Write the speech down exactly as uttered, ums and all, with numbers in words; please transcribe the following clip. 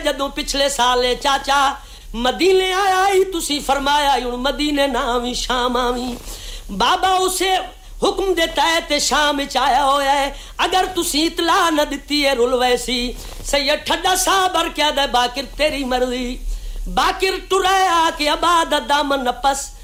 जदों पिछले साले चाचा मदीने आया ही तुसी फरमाया हुण मदीने ना आवी शाम आवी बाबा उसे हुक्म देता है ते शाम च आया होया है अगर तुसी इतला न दिती है रुल वैसी सैयद ठड्डा साहब और क्या दे बाकिर तेरी मर्जी बाकिर टुराया के आबाद दामन नपस